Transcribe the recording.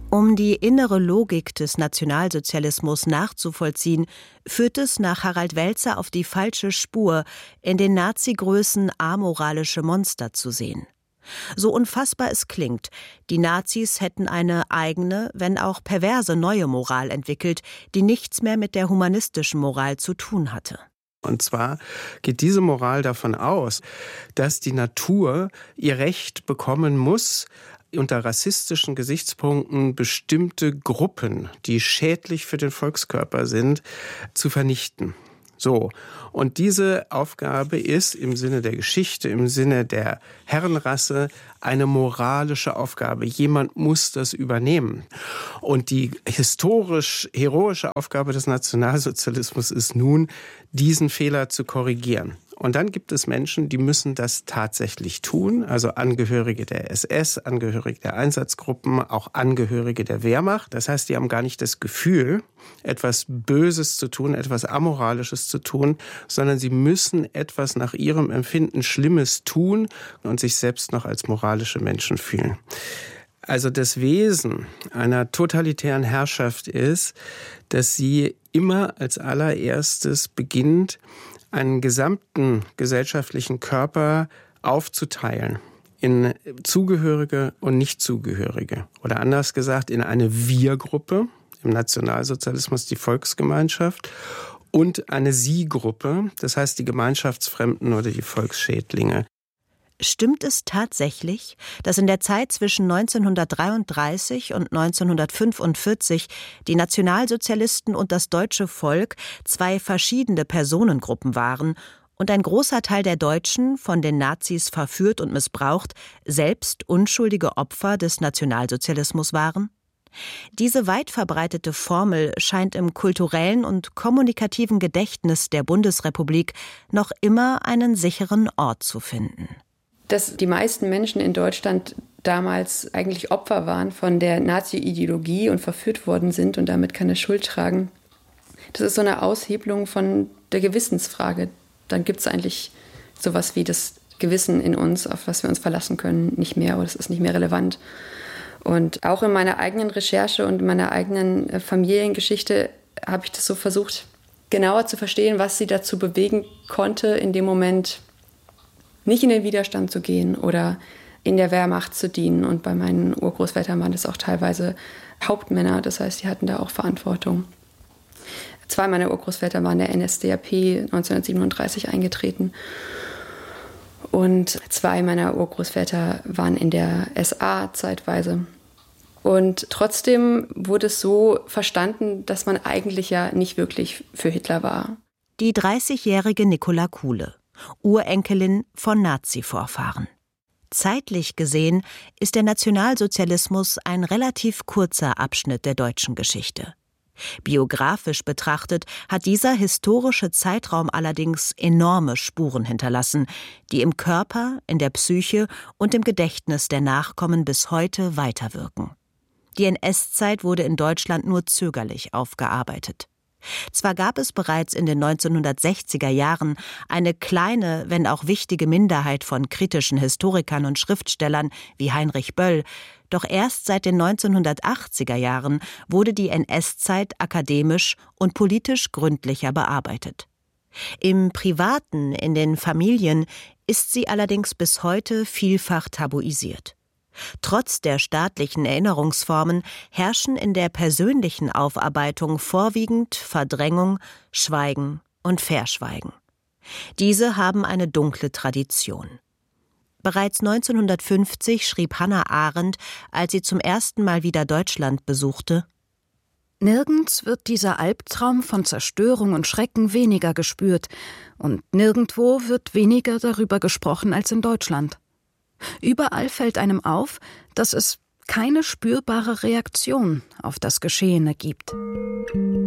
Um die innere Logik des Nationalsozialismus nachzuvollziehen, führt es nach Harald Welzer auf die falsche Spur, in den Nazi-Größen amoralische Monster zu sehen. So unfassbar es klingt, die Nazis hätten eine eigene, wenn auch perverse neue Moral entwickelt, die nichts mehr mit der humanistischen Moral zu tun hatte. Und zwar geht diese Moral davon aus, dass die Natur ihr Recht bekommen muss, unter rassistischen Gesichtspunkten bestimmte Gruppen, die schädlich für den Volkskörper sind, zu vernichten. So. Und diese Aufgabe ist im Sinne der Geschichte, im Sinne der Herrenrasse eine moralische Aufgabe. Jemand muss das übernehmen. Und die historisch-heroische Aufgabe des Nationalsozialismus ist nun, diesen Fehler zu korrigieren. Und dann gibt es Menschen, die müssen das tatsächlich tun, also Angehörige der SS, Angehörige der Einsatzgruppen, auch Angehörige der Wehrmacht. Das heißt, die haben gar nicht das Gefühl, etwas Böses zu tun, etwas Amoralisches zu tun, sondern sie müssen etwas nach ihrem Empfinden Schlimmes tun und sich selbst noch als moralische Menschen fühlen. Also das Wesen einer totalitären Herrschaft ist, dass sie immer als allererstes beginnt, einen gesamten gesellschaftlichen Körper aufzuteilen in Zugehörige und Nichtzugehörige. Oder anders gesagt, in eine Wir-Gruppe, im Nationalsozialismus die Volksgemeinschaft, und eine Sie-Gruppe, das heißt die Gemeinschaftsfremden oder die Volksschädlinge. Stimmt es tatsächlich, dass in der Zeit zwischen 1933 und 1945 die Nationalsozialisten und das deutsche Volk zwei verschiedene Personengruppen waren und ein großer Teil der Deutschen, von den Nazis verführt und missbraucht, selbst unschuldige Opfer des Nationalsozialismus waren? Diese weit verbreitete Formel scheint im kulturellen und kommunikativen Gedächtnis der Bundesrepublik noch immer einen sicheren Ort zu finden. Dass die meisten Menschen in Deutschland damals eigentlich Opfer waren von der Nazi-Ideologie und verführt worden sind und damit keine Schuld tragen, das ist so eine Aushebelung von der Gewissensfrage. Dann gibt es eigentlich sowas wie das Gewissen in uns, auf was wir uns verlassen können, nicht mehr, oder es ist nicht mehr relevant. Und auch in meiner eigenen Recherche und in meiner eigenen Familiengeschichte habe ich das so versucht, genauer zu verstehen, was sie dazu bewegen konnte, in dem Moment nicht in den Widerstand zu gehen oder in der Wehrmacht zu dienen. Und bei meinen Urgroßvätern waren das auch teilweise Hauptmänner, das heißt, die hatten da auch Verantwortung. 2 meiner Urgroßväter waren der NSDAP 1937 eingetreten. Und 2 meiner Urgroßväter waren in der SA zeitweise. Und trotzdem wurde es so verstanden, dass man eigentlich ja nicht wirklich für Hitler war. Die 30-jährige Nicola Kuhle, Urenkelin von Nazi-Vorfahren. Zeitlich gesehen ist der Nationalsozialismus ein relativ kurzer Abschnitt der deutschen Geschichte. Biografisch betrachtet hat dieser historische Zeitraum allerdings enorme Spuren hinterlassen, die im Körper, in der Psyche und im Gedächtnis der Nachkommen bis heute weiterwirken. Die NS-Zeit wurde in Deutschland nur zögerlich aufgearbeitet. Zwar gab es bereits in den 1960er Jahren eine kleine, wenn auch wichtige Minderheit von kritischen Historikern und Schriftstellern wie Heinrich Böll, doch erst seit den 1980er Jahren wurde die NS-Zeit akademisch und politisch gründlicher bearbeitet. Im Privaten, in den Familien, ist sie allerdings bis heute vielfach tabuisiert. Trotz der staatlichen Erinnerungsformen herrschen in der persönlichen Aufarbeitung vorwiegend Verdrängung, Schweigen und Verschweigen. Diese haben eine dunkle Tradition. Bereits 1950 schrieb Hannah Arendt, als sie zum ersten Mal wieder Deutschland besuchte: Nirgends wird dieser Albtraum von Zerstörung und Schrecken weniger gespürt, und nirgendwo wird weniger darüber gesprochen als in Deutschland. Überall fällt einem auf, dass es keine spürbare Reaktion auf das Geschehene gibt.